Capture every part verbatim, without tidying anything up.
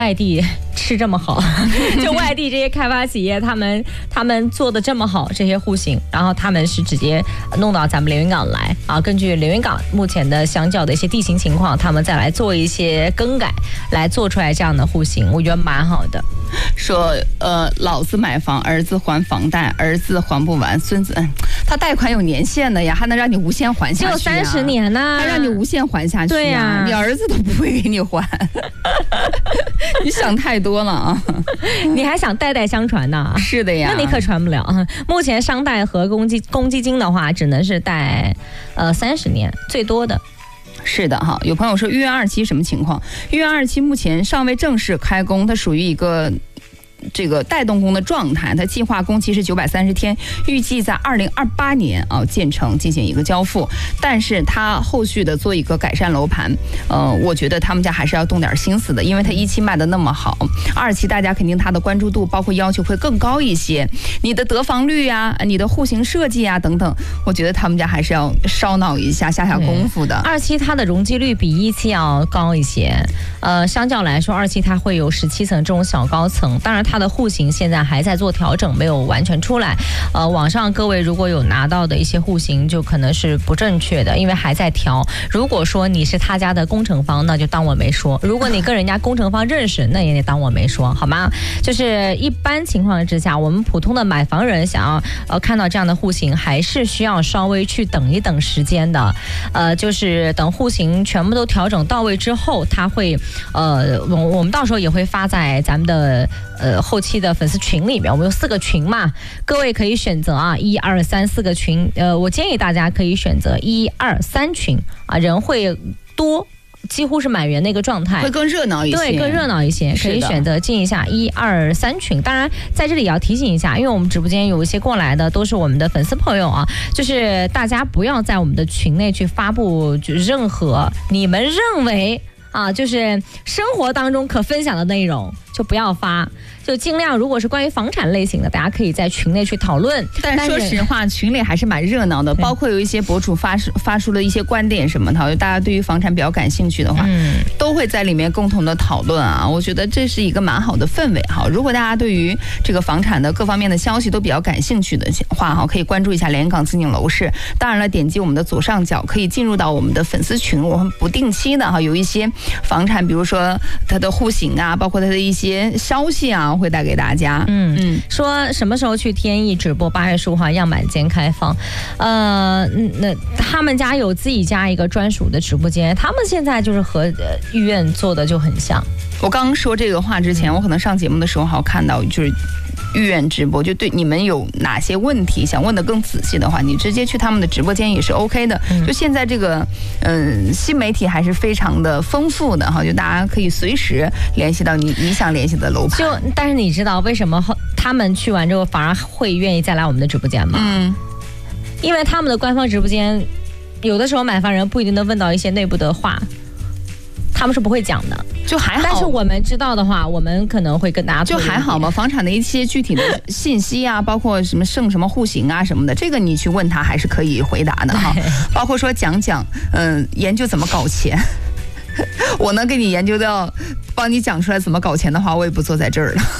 外地吃这么好，就外地这些开发企业，他们他们做的这么好，这些户型，然后他们是直接弄到咱们连云港来啊，根据连云港目前的相较的一些地形情况，他们再来做一些更改，来做出来这样的户型，我觉得蛮好的。 说呃，老子买房，儿子还房贷，儿子还不完，孙子，嗯，他贷款有年限的呀，还能让你无限还下去、啊， 只有三十年呢、啊， 还让你无限还下去、啊， 对呀、啊， 你儿子都不会给你还。你想太多了啊！ 你还想代代相传呢？ 是的呀， 那你可传不了。目前商贷和公积公积金的话，只能是贷呃三十年最多的。 是的哈，有朋友说豫园二期什么情况？豫园二期目前尚未正式开工，它属于一个这个带动工的状态，它计划工期是九百三十天，预计在二零二八年啊建成进行一个交付。但是它后续的做一个改善楼盘，呃，我觉得他们家还是要动点心思的，因为它一期卖的那么好，二期大家肯定它的关注度包括要求会更高一些，你的得房率呀、啊、你的户型设计啊等等，我觉得他们家还是要烧脑一下，下下功夫的。 二期它的容积率比一期要高一些，呃，相较来说，二期它会有十七层这种小高层，当然它的户型现在还在做调整，没有完全出来。呃，网上各位如果有拿到的一些户型，就可能是不正确的，因为还在调。如果说你是他家的工程方，那就当我没说；如果你跟人家工程方认识，那也得当我没说，好吗？就是一般情况之下，我们普通的买房人想要呃看到这样的户型，还是需要稍微去等一等时间的。呃，就是等户型全部都调整到位之后，它会呃，我我们到时候也会发在咱们的呃后期的粉丝群里面，我们有四个群嘛，各位可以选择啊，一二三四个群，呃，我建议大家可以选择一二三群啊，人会多。几乎是满员的一个状态， 会更热闹一些， 对，更热闹一些，可以选择进一下一二三群。当然，在这里也要提醒一下，因为我们直播间有一些过来的都是我们的粉丝朋友啊，就是大家不要在我们的群内去发布就任何你们认为啊，就是生活当中可分享的内容，就不要发。就尽量，如果是关于房产类型的，大家可以在群内去讨论。 但说实话，群里还是蛮热闹的，包括有一些博主发发出了一些观点什么的，大家对于房产比较感兴趣的话，嗯，都会在里面共同的讨论啊。我觉得这是一个蛮好的氛围哈。如果大家对于这个房产的各方面的消息都比较感兴趣的话哈，可以关注一下连云港自景楼市。当然了，点击我们的左上角可以进入到我们的粉丝群，我们不定期的哈有一些房产，比如说它的户型啊，包括它的一些消息啊。会带给大家， 嗯嗯，说什么时候去天意直播？八月十五号样板间开放，呃，那他们家有自己家一个专属的直播间，他们现在就是和医院做的就很像。 我刚刚说这个话之前，我可能上节目的时候还有看到，就是医院直播，就对你们有哪些问题想问的更仔细的话，你直接去他们的直播间也是 OK 的。嗯、就现在这个，嗯、呃，新媒体还是非常的丰富的哈，就大家可以随时联系到你你想联系的楼盘。 就但是你知道为什么他们去完之后反而会愿意再来我们的直播间吗？嗯，因为他们的官方直播间，有的时候买房人不一定能问到一些内部的话。他们是不会讲的， 就还好。 但是我们知道的话，我们可能会跟大家就还好嘛。房产的一些具体的信息啊，包括什么剩什么户型啊什么的，这个你去问他还是可以回答的哈。包括说讲讲，嗯、呃，研究怎么搞钱，我能给你研究到，帮你讲出来怎么搞钱的话，我也不坐在这儿了。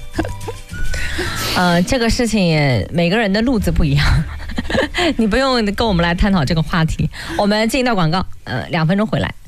呃，这个事情也每个人的路子不一样，你不用跟我们来探讨这个话题。我们进一段广告，呃，两分钟回来。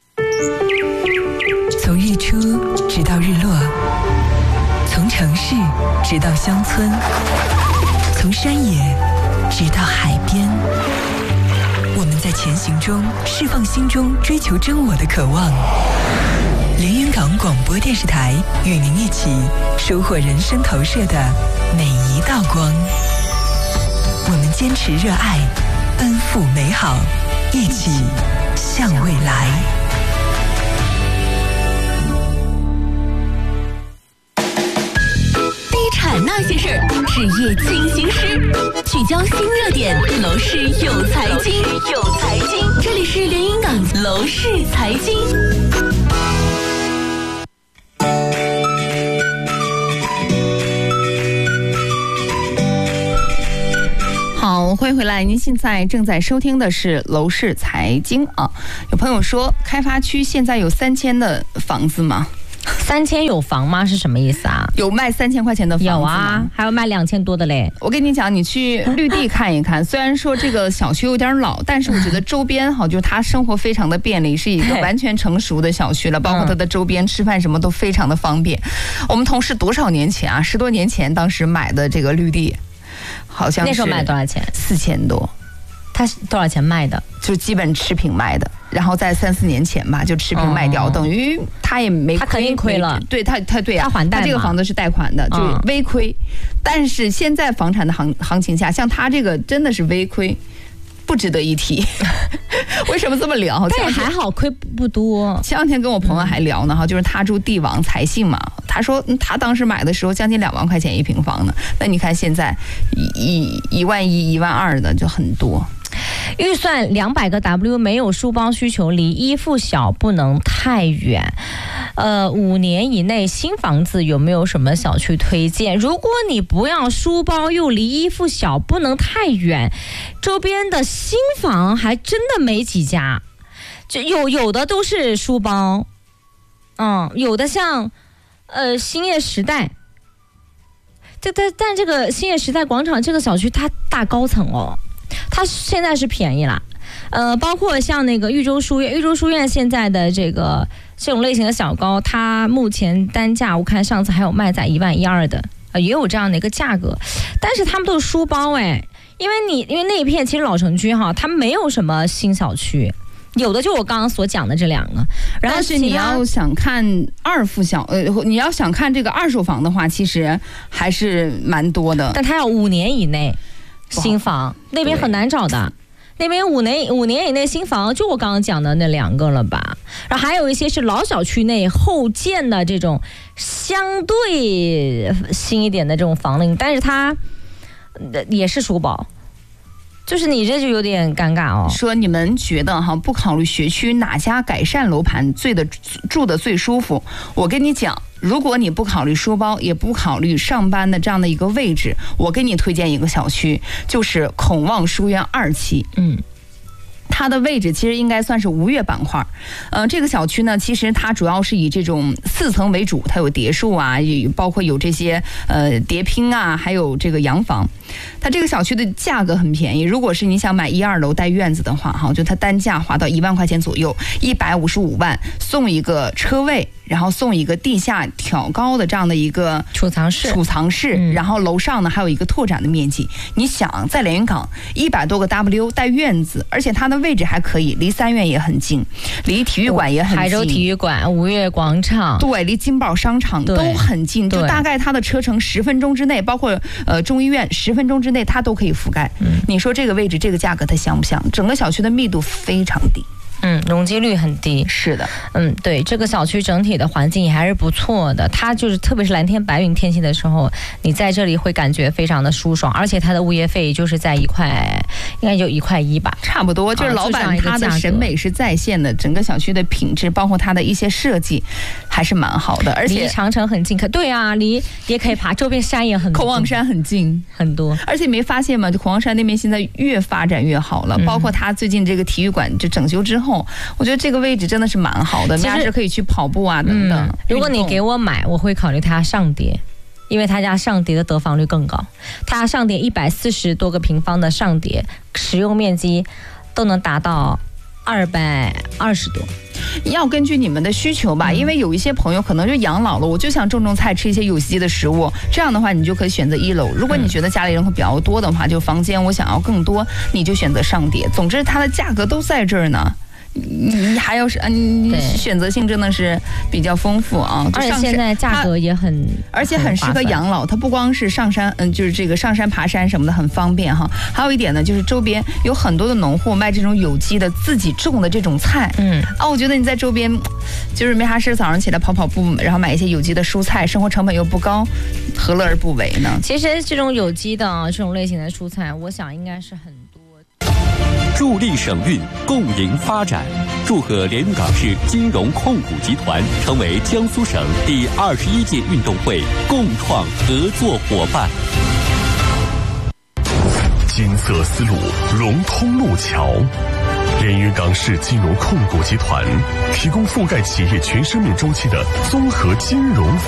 从日出直到日落，从城市直到乡村，从山野直到海边，我们在前行中释放心中追求真我的渴望。连云港广播电视台与您一起收获人生投射的每一道光。我们坚持热爱，奔赴美好，一起向未来。 那些事儿，事业进行时，聚焦新热点，楼市有财经，有财经，这里是连云港楼市财经。 好，欢迎回来，您现在正在收听的是楼市财经啊。有朋友说，开发区现在有三千的房子吗？ 三千有房吗？是什么意思啊？ 有卖三千块钱的房子吗？ 有啊，还有卖两千多的嘞。 我跟你讲，你去绿地看一看，虽然说这个小区有点老，但是我觉得周边好，就是它生活非常的便利，是一个完全成熟的小区了，包括它的周边吃饭什么都非常的方便。我们同事多少年前啊，十多年前当时买的这个绿地，好像是那时候卖多少钱？ 四千多。 它是多少钱卖的？ 就基本持平卖的，然后在三四年前吧，就持平卖掉，哦、等于他也没亏， 他肯定亏了。 对他，他对啊， 他还贷嘛。 他这个房子是贷款的，就微亏。嗯、但是现在房产的行行情下，像他这个真的是微亏，不值得一提。为什么这么聊？ 但也还好，亏不多。 前两天跟我朋友还聊呢，哈，就是他住地王财信嘛，他说他当时买的时候将近两万块钱一平方呢，那你看现在一一万一、一万二的就很多。 预算两百个 W， 没有书包需求，离一附小不能太远。呃，五年以内新房子有没有什么小区推荐？如果你不要书包，又离一附小不能太远，周边的新房还真的没几家，就有有的都是书包，嗯，有的像呃兴业时代。这但但这个兴业时代广场这个小区它大高层哦。它现在是便宜啦，呃，包括像那个豫州书院，豫州书院现在的这个这种类型的小高，它目前单价我看上次还有卖在一万一二的，呃，也有这样的一个价格，但是他们都是书包哎，因为你因为那一片其实老城区哈，它没有什么新小区。有的就我刚刚所讲的这两个，然后但是你要想看二附小，呃，你要想看这个二手房的话，其实还是蛮多的。 但它要五年以内新房，那边很难找的。那边五年五年以内新房，就我刚刚讲的那两个了吧。然后还有一些是老小区内后建的这种相对新一点的这种房龄，但是它也是书包。就是你这就有点尴尬哦。 说你们觉得哈，不考虑学区哪家改善楼盘最的住的最舒服？我跟你讲，如果你不考虑书包，也不考虑上班的这样的一个位置，我给你推荐一个小区，就是孔望书院二期。嗯。它的位置其实应该算是吴越板块，呃，这个小区呢，其实它主要是以这种四层为主，它有别墅啊，也包括有这些呃叠拼啊，还有这个洋房。它这个小区的价格很便宜，如果是你想买一二楼带院子的话，哈，就它单价划到一万块钱左右，一百五十五万送一个车位。然后送一个地下挑高的这样的一个储藏室， 储藏室，嗯、然后楼上呢还有一个拓展的面积。你想，在连云港一百多个 W 带院子，而且它的位置还可以，离三院也很近，离体育馆也很近， 海州体育馆、吴越广场， 对，离金宝商场都很近，就大概它的车程十分钟之内，包括呃中医院十分钟之内，它都可以覆盖。嗯、你说这个位置、这个价格，它香不香？整个小区的密度非常低。 嗯，容积率很低。 是的， 嗯，对，这个小区整体的环境也还是不错的。它就是特别是蓝天白云天气的时候，你在这里会感觉非常的舒爽，而且它的物业费就是在一块，应该就一块一吧， 差不多。就是老板他的审美是在线的，整个小区的品质，包括它的一些设计，还是蛮好的。而且离长城很近，可对啊，离也可以爬，周边山也很孔望山很近很多。 而且没发现吗？就孔望山那边现在越发展越好了，嗯、包括它最近这个体育馆就整修之后。我觉得这个位置真的是蛮好的，大家是可以去跑步啊等等、嗯。 如果你给我买，我会考虑它上叠，因为他家上叠的得房率更高。它上叠一百四十多个平方的上叠，使用面积都能达到二百二十多。 要根据你们的需求吧，嗯、因为有一些朋友可能就养老了，我就想种种菜，吃一些有机的食物。这样的话，你就可以选择一楼。如果你觉得家里人会比较多的话，就房间我想要更多，你就选择上叠。总之，它的价格都在这儿呢。你还有是，你选择性真的是比较丰富啊， 而且现在价格也很， 而且很适合养老。它不光是上山，嗯，就是这个上山爬山什么的很方便哈。还有一点呢，就是周边有很多的农户卖这种有机的自己种的这种菜，嗯啊，我觉得你在周边就是没啥事，早上起来跑跑步，然后买一些有机的蔬菜，生活成本又不高，何乐而不为呢？ 其实这种有机的这种类型的蔬菜，我想应该是很多。 助力省运，共赢发展。祝贺连云港市金融控股集团成为江苏省第二十一届运动会共创合作伙伴。 金色丝路融通路桥， 连云港市金融控股集团提供覆盖企业全生命周期的综合金融